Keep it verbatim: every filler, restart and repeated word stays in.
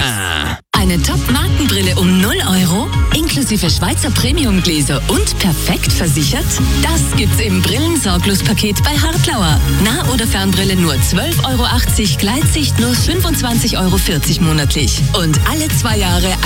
Ah. Eine Top-Markenbrille um null Euro, inklusive Schweizer Premium-Gläser und perfekt versichert? Das gibt's im Brillensorglos-Paket bei Hartlauer. Nah- oder Fernbrille nur zwölf Euro achtzig, Gleitsicht nur fünfundzwanzig Euro vierzig monatlich. Und alle zwei Jahre